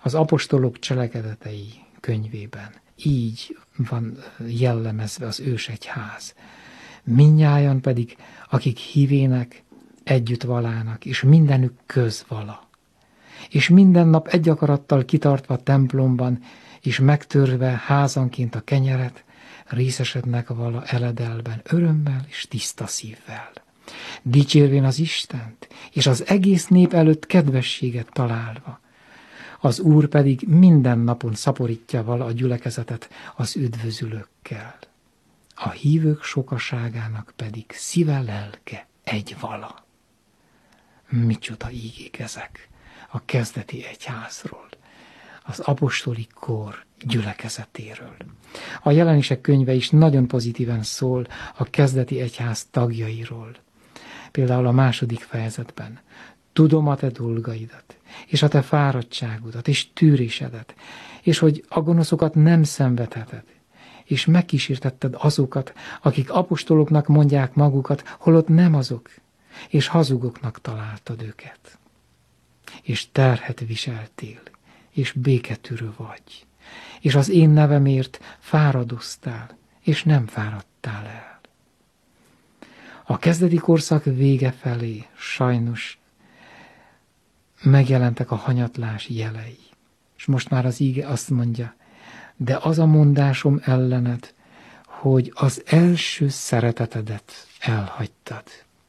Az apostolok cselekedetei könyvében így van jellemezve az ősegyház. Mindnyájan pedig, akik hívének, együtt valának, és mindenük közvala. És minden nap egy akarattal kitartva a templomban, és megtörve házanként a kenyeret, részesednek vala eledelben, örömmel és tiszta szívvel. Dicsérvén az Istent, és az egész nép előtt kedvességet találva. Az Úr pedig minden napon szaporítja vala a gyülekezetet az üdvözülőkkel. A hívők sokaságának pedig szíve lelke egy vala. Micsoda ígék ezek a kezdeti egyházról, az apostoli kor gyülekezetéről. A Jelenések könyve is nagyon pozitíven szól a kezdeti egyház tagjairól. Például a 2. fejezetben. Tudom a te dolgaidat, és a te fáradtságodat, és tűrésedet, és hogy a gonoszokat nem szenvedheted, és megkísértetted azokat, akik apostoloknak mondják magukat, holott nem azok, és hazugoknak találtad őket. És terhet viseltél, és béketűrő vagy, és az én nevemért fáradoztál, és nem fáradtál el. A kezdeti korszak vége felé sajnos megjelentek a hanyatlás jelei. És most már az íge azt mondja, de az a mondásom ellened, hogy az első szeretetedet elhagytad.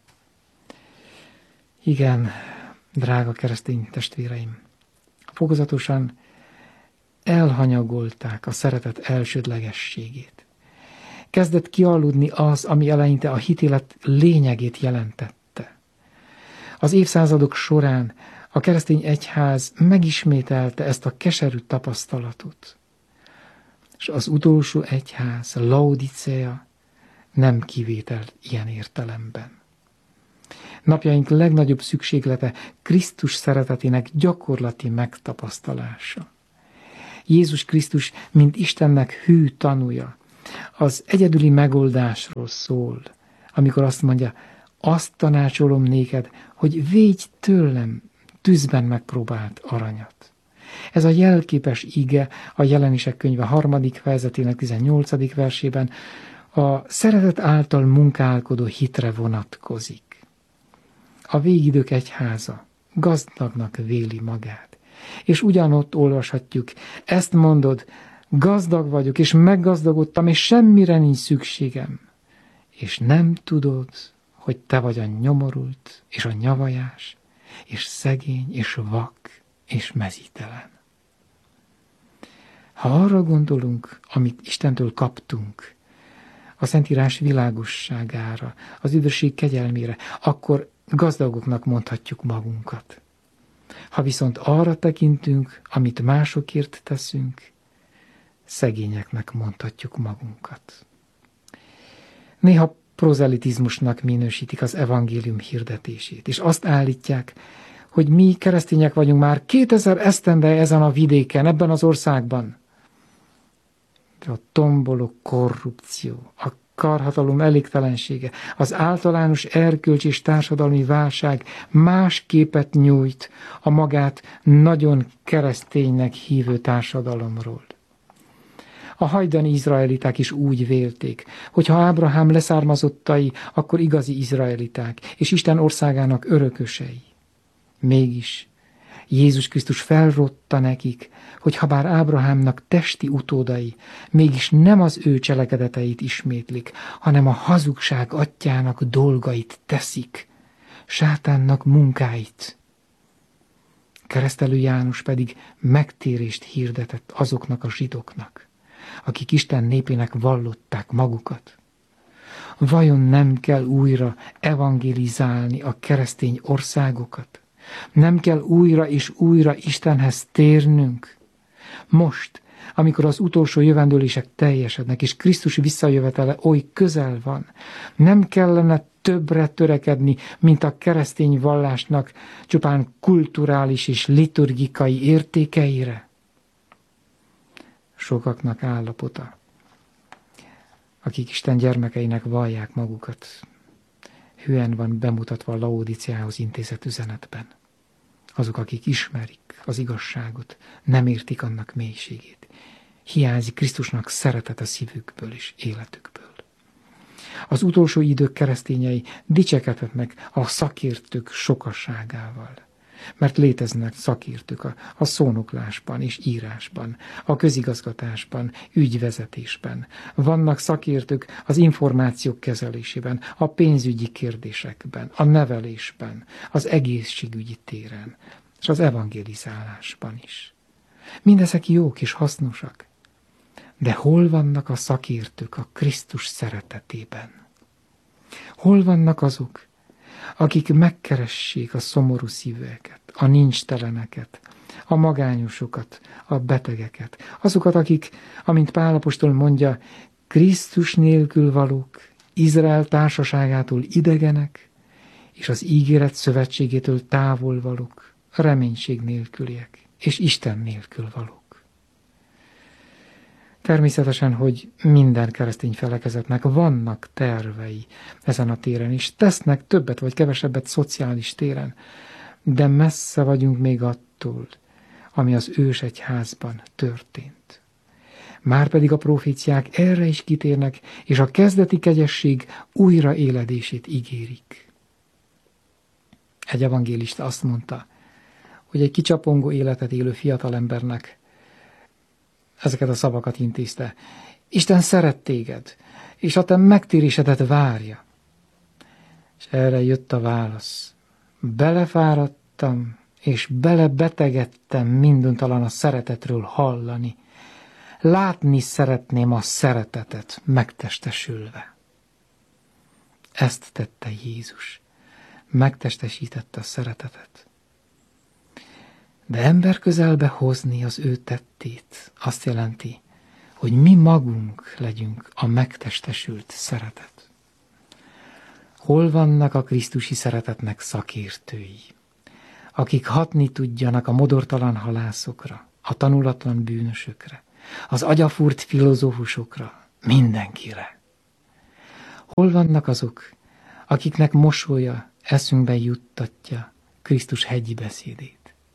Igen, drága keresztény testvéreim, fokozatosan elhanyagolták a szeretet elsődlegességét. Kezdett kialudni az, ami eleinte a hitélet lényegét jelentette. Az évszázadok során a keresztény egyház megismételte ezt a keserű tapasztalatot. És az utolsó egyház, Laodicea, nem kivétel ilyen értelemben. Napjaink legnagyobb szükséglete Krisztus szeretetének gyakorlati megtapasztalása. Jézus Krisztus, mint Istennek hű tanúja, az egyedüli megoldásról szól, amikor azt mondja, azt tanácsolom néked, hogy védj tőlem tűzben megpróbált aranyat. Ez a jelképes ige a Jelenések könyve 3. fejezetének 18. versében a szeretet által munkálkodó hitre vonatkozik. A végidők egyháza gazdagnak véli magát, és ugyanott olvashatjuk, ezt mondod, gazdag vagyok, és meggazdagodtam, és semmire nincs szükségem, és nem tudod, hogy te vagy a nyomorult, és a nyavajás, és szegény, és vak, és mezítelen. Ha arra gondolunk, amit Istentől kaptunk, a Szentírás világosságára, az üdvösség kegyelmére, akkor gazdagoknak mondhatjuk magunkat. Ha viszont arra tekintünk, amit másokért teszünk, szegényeknek mondhatjuk magunkat. Néha prozelitizmusnak minősítik az evangélium hirdetését, és azt állítják, hogy mi keresztények vagyunk már 2000 esztendeje ezen a vidéken, ebben az országban. De a tomboló korrupció, a karhatalom elégtelensége, az általános erkölcs és társadalmi válság más képet nyújt a magát nagyon kereszténynek hívő társadalomról. A hajdani izraeliták is úgy vélték, hogy ha Ábrahám leszármazottai, akkor igazi izraeliták, és Isten országának örökösei. Mégis Jézus Krisztus felrotta nekik, hogy ha bár Ábrahámnak testi utódai, mégis nem az ő cselekedeteit ismétlik, hanem a hazugság atyjának dolgait teszik, sátánnak munkáit. Keresztelő János pedig megtérést hirdetett azoknak a zsidóknak, akik Isten népének vallották magukat. Vajon nem kell újra evangelizálni a keresztény országokat? Nem kell újra és újra Istenhez térnünk? Most, amikor az utolsó jövendőlések teljesednek, és Krisztus visszajövetele oly közel van, nem kellene többre törekedni, mint a keresztény vallásnak csupán kulturális és liturgikai értékeire? Sokaknak állapota, akik Isten gyermekeinek vallják magukat, hülyen van bemutatva a Laodiceához intézett üzenetben. azok, akik ismerik az igazságot, nem értik annak mélységét. Hiányzik Krisztusnak szeretet a szívükből és életükből. Az utolsó idők keresztényei dicsekedhetnek a szakértők sokasságával, mert léteznek szakértők a szónoklásban és írásban, a közigazgatásban, ügyvezetésben. Vannak szakértők az információk kezelésében, a pénzügyi kérdésekben, a nevelésben, az egészségügyi téren, és az evangelizálásban is. Mindezek jók és hasznosak. De hol vannak a szakértők a Krisztus szeretetében? Hol vannak azok, akik megkeressék a szomorú szíveket, a nincsteleneket, a magányosokat, a betegeket, azokat, akik, amint Pál apostol mondja, Krisztus nélkül valók, Izrael társaságától idegenek, és az ígéret szövetségétől távol valók, reménység nélküliek, és Isten nélkül valók. Természetesen, hogy minden keresztény felekezetnek vannak tervei ezen a téren is, tesznek többet vagy kevesebbet szociális téren, de messze vagyunk még attól, ami az ősegyházban történt. Márpedig a proféciák erre is kitérnek, és a kezdeti kegyesség újraéledését ígérik. Egy evangélista azt mondta, hogy egy kicsapongó életet élő fiatalembernek ezeket a szavakat intézte. Isten szeret téged, és a te megtérésedet várja. És erre jött a válasz. Belefáradtam, és belebetegedtem minduntalan a szeretetről hallani. Látni szeretném a szeretetet megtestesülve. Ezt tette Jézus. Megtestesítette a szeretetet. De ember közelbe hozni az ő tettét azt jelenti, hogy mi magunk legyünk a megtestesült szeretet. Hol vannak a krisztusi szeretetnek szakértői, akik hatni tudjanak a modortalan halászokra, a tanulatlan bűnösökre, az agyafúrt filozófusokra, mindenkire? Hol vannak azok, akiknek mosolya eszünkbe juttatja Krisztus hegyi beszédét?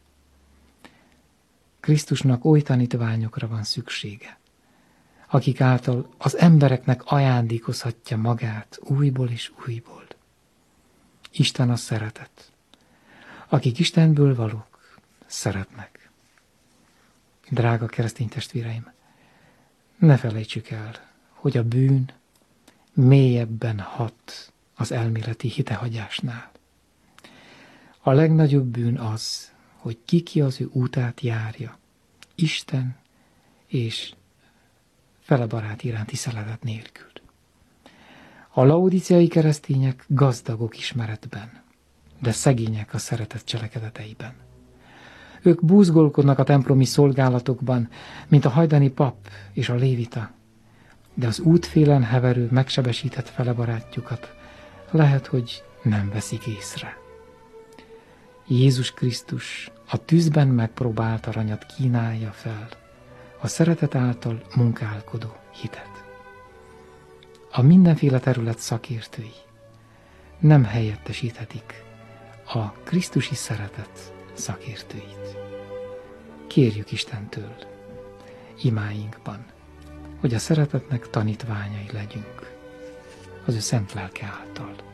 Krisztusnak oly tanítványokra van szüksége, akik által az embereknek ajándékozhatja magát újból és újból. Isten a szeretet. Akik Istenből valók, szeretnek. Drága keresztény testvéreim, ne felejtsük el, hogy a bűn mélyebben hat az elméleti hitehagyásnál. A legnagyobb bűn az, hogy ki az ő útát járja, Isten és fele barát iránti szeretet nélkül. A laodíceai keresztények gazdagok ismeretben, de szegények a szeretet cselekedeteiben. Ők búzgolkodnak a templomi szolgálatokban, mint a hajdani pap és a lévita, de az útfélen heverő, megsebesített fele barátjukat lehet, hogy nem veszik észre. Jézus Krisztus a tűzben megpróbált aranyat kínálja fel, a szeretet által munkálkodó hitet. A mindenféle terület szakértői nem helyettesíthetik a krisztusi szeretet szakértőit. Kérjük Istentől imáinkban, hogy a szeretetnek tanítványai legyünk az ő szent lelke által.